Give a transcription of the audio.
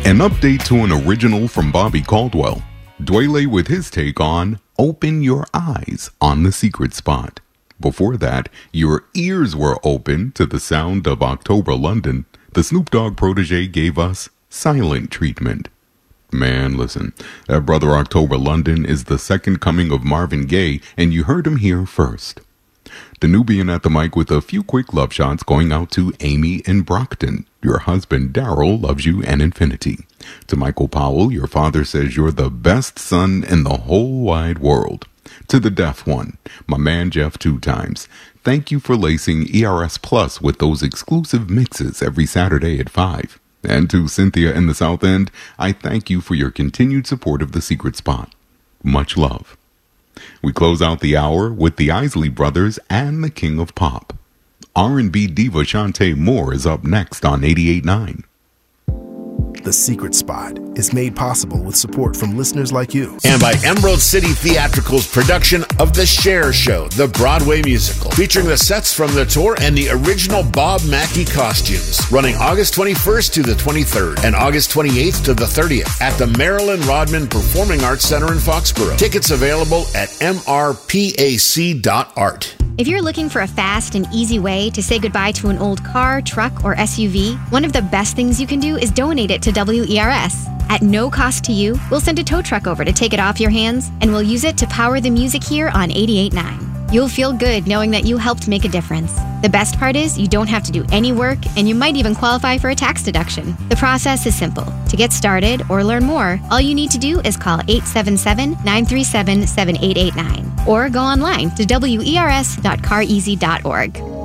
An update to an original from Bobby Caldwell. Dwele with his take on Open Your Eyes on The Secret Spot. Before that, your ears were open to the sound of October London. The Snoop Dogg protege gave us Silent Treatment. Man, listen, that brother October London is the second coming of Marvin Gaye, and you heard him here first. The Nubian at the mic with a few quick love shots going out to Amy in Brockton. Your husband Daryl loves you an infinity. To Michael Powell, your father says you're the best son in the whole wide world. To the deaf one, my man Jeff 2 times. Thank you for lacing ERS Plus with those exclusive mixes every Saturday at 5. And to Cynthia in the South End, I thank you for your continued support of The Secret Spot. Much love. We close out the hour with the Isley Brothers and the King of Pop. R&B diva Shantae Moore is up next on 88.9. The Secret Spot is made possible with support from listeners like you. And by Emerald City Theatrical's production of The Cher Show, the Broadway musical, featuring the sets from the tour and the original Bob Mackie costumes, running August 21st to the 23rd and August 28th to the 30th at the Marilyn Rodman Performing Arts Center in Foxborough. Tickets available at mrpac.art. If you're looking for a fast and easy way to say goodbye to an old car, truck, or SUV, one of the best things you can do is donate it to WERS. At no cost to you, we'll send a tow truck over to take it off your hands, and we'll use it to power the music here on 88.9. You'll feel good knowing that you helped make a difference. The best part is you don't have to do any work, and you might even qualify for a tax deduction. The process is simple. To get started or learn more, all you need to do is call 877-937-7889 or go online to wers.careasy.org.